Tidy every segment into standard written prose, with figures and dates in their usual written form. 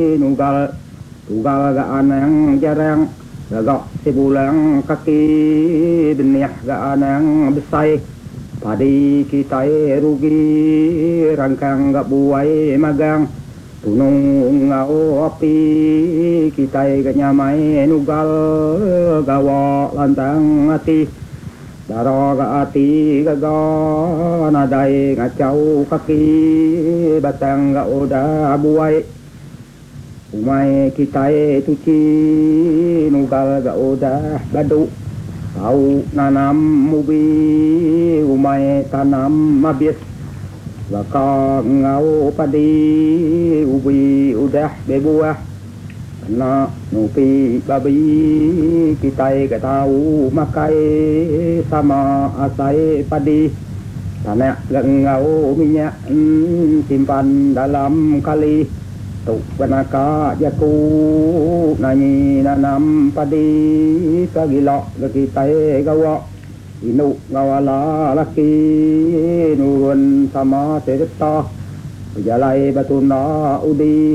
Nugal tugal gaan yang jarang gagak sebulan kaki benih gaan yang besar padi kita rugi rangkang gak buai magang tunung ngau api kita gak nyamai nugal gawa lantang hati daro gak hati gagak nadai ngacau kaki batang gak udah buai umai kita tuci nugal gak udah badu tahu nanam mubi umai tanam habis bakal ngau padi ubi udah bebuah kena nupi babi kita gak tahu makai sama asai padi tanah gak ngau minyak simpan dalam kali tu banaka jaku nani nanam padi kagilok kita gawa inu ngawala laki nurun sama terta berjalai batuna udi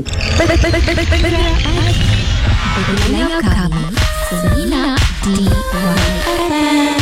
Dengar kami Sejenak di YFM.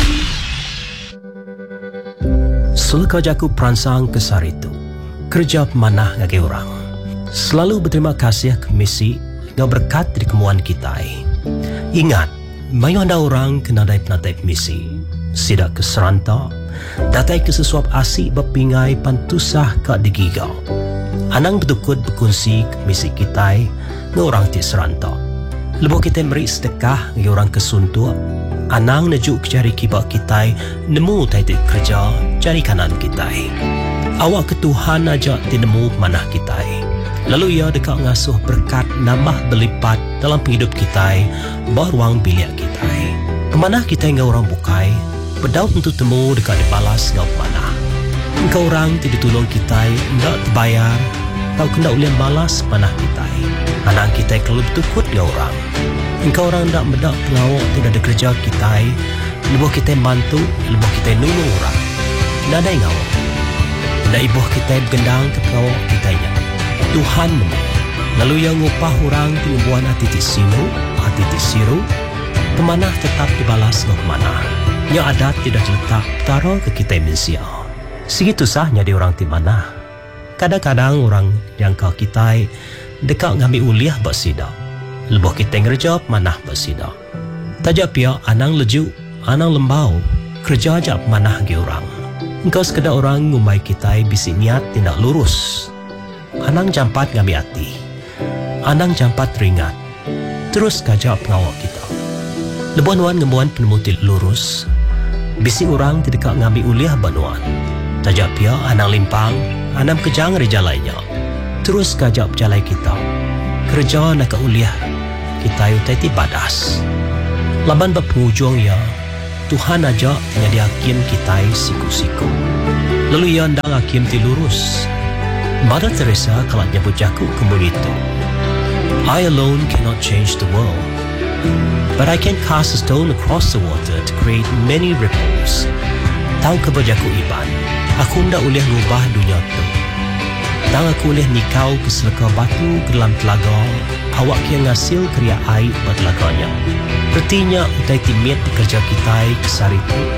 Sulka jaku peransang kesar itu kerja pemanah ngagi orang. Selalu berterima kasih ke misi yang berkat dari kemuan kita. Ingat, mayu anda orang kena dai penatai misi. Sidak ke seranta, datai ke sesuap asik berpingai pantusah ke digigau. Anang bertukut berkongsi ke misi kita nge orang ti seranta. Lebuh kita beri sedekah nge orang kesuntua. Anang nejuk ke jari kibak kita nemu taitik kerja jari kanan kita. Awak ke Tuhan aja ti nemu manah kita. Lalu ia dekat ngasuh berkat nambah berlipat dalam hidup kita, beruang biliak kita. Kemanah kita hingga orang bukai, berdaut untuk temu dekat dibalas ngau mana. Engkau orang tidak tolong kita, enggak terbayar, tau kena ulian balas panah kita. Anak kita kalau bertukut ngau orang. Engkau orang tak mendak pengawak tidak ada kerja kita, lebuh kita bantu, lebuh kita nulung orang. Tidak ada ngau. Tidak ibuh kita bergendang ke pengawak kita nya. Tuhan lalu yang ngupah orang pengubuhan hati siru kemanah tetap dibalas ke mana yang adat tidak letak taruh ke kita manusia segitu sahnya di orang di mana kadang-kadang orang yang kau kita dekat ngambil uliah bersida lebuh kita ngerja manah bersida tajak pia anang leju anang lembau kerja ajak manah ke orang engkau sekedar orang ngumai kita bisi niat tindak lurus. Anang jampat ngambil hati. Anang jampat ringat. Terus kajak pengawak kita. Lebuan-wan ngemuan penemutil lurus. Bisi orang tidak ngambil uliah banuan. Tajak pia anang limpang. Anam kejang rejalainya. Terus kajak jalai kita. Kerja nak uliah. Kita yutai badas. Laban berpenghujung ya. Tuhan aja nyadi hakim kita siku-siku. Lalu ia ndang hakim ti lurus. Mother Teresa kalau nyebut jaku kemulitu. I alone cannot change the world, but I can cast a stone across the water to create many ripples. Tahu kebajaku iban, aku ndak boleh ngubah dunia tu. Tang aku boleh nikau ke selaka batu ke dalam telaga, awak yang ngasil kriya air buat telaganya. Artinya utai timit kerja kita kesar itu.